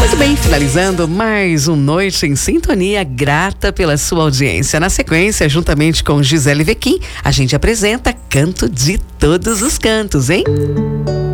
Muito bem, finalizando mais um Noite em Sintonia, grata pela sua audiência. Na sequência, juntamente com Gisele Vequim, a gente apresenta Canto de Todos os Cantos, hein?